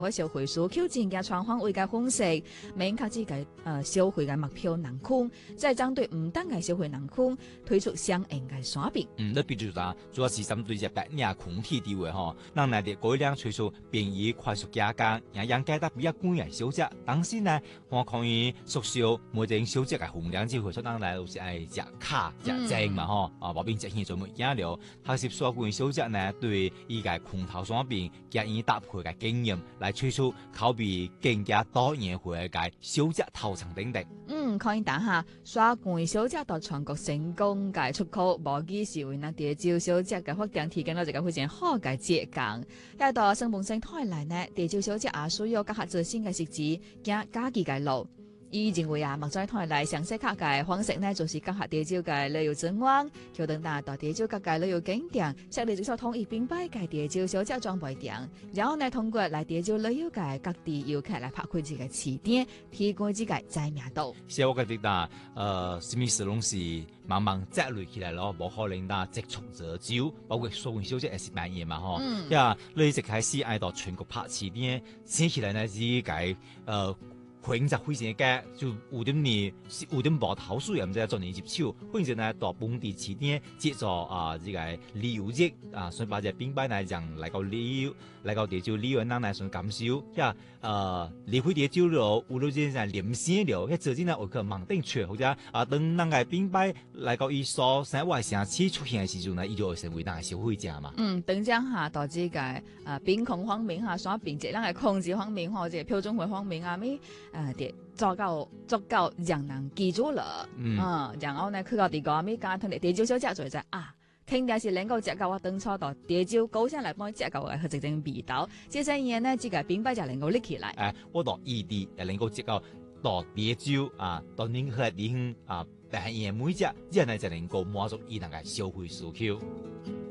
我消費需求增加雙方為嘅方式，明確自己消費嘅目標人群，再針對唔同嘅消費人群推出相應嘅產品。 你比如啦，主要是針對隻白領群體地位吼，讓內地過量推出便宜快速加價，也讓價得比較貴嘅小食。當時呢，我可以縮小每種小食嘅分量，只會出當來都是愛食卡食正嘛吼，無變食現做乜嘢了。學習所有小食呢，對依個空頭產品加以搭配嘅經驗來推出口味更加多元化嘅小食套餐等等。 可以打下刷罐小食到全國成功嘅出口，無疑是為那地招小食嘅發展提供咗一個非常好嘅捷徑。喺到新本身帶來呢，地招小食也需要結合最新嘅設置，加家己嘅路。伊認為目前帶來詳細客嘅方式呢，就是結合地招嘅旅遊專網，橋等達到地招各界旅遊景點，設立最少統一並擺嘅地招小食裝備店，然後呢通過來地招旅遊嘅各地遊客來拍開自己詞典，提供自己知名度。 所以我覺得啦，什麼事攏是慢慢積累起來咯，無可能啦積蓄則少，包括所有小食也是辦嘢嘛吼。你一直開始愛到全國拍詞典，寫起來呢是個或者非常嘅就有點無頭緒，又唔知做年接手，或者呢到本地詞典接助這個旅遊業所以把隻品牌來講嚟個旅遊，嚟個地招旅遊，咱來算感受，離開地招了，有咗啲係連線了，一做啲呢我可盲定出，或者當咱個品牌嚟個伊所生活城市出現嘅時陣呢，伊就會成為咱嘅消費者嘛。 等陣下導致嘅邊控方面嚇，所並且咱嘅控制方面或者標準化方面咩？足夠讓人記住了，然後呢，去到地個咩家庭嚟地招小食做啫聽定是能夠食到我當初到地招高聲嚟幫佢食到嘅佢一種味道，這些嘢呢，自己品牌就能夠拎起來。 我到異地也能夠食到地招到任何地方辦嘢每隻，然後就能夠滿足伊人嘅消費需求。